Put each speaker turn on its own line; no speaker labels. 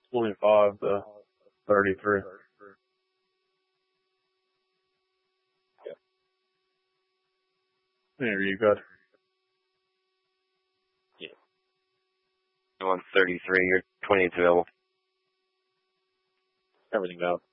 25 to 33. There you go.
Yeah. I want 33 or 28 available.
Everything out.